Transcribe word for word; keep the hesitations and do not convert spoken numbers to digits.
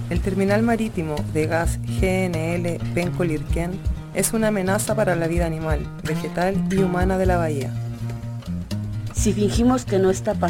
El terminal marítimo de gas G N L Penco-Lirquén es una amenaza para la vida animal, vegetal y humana de la bahía. Si fingimos que no está pasando,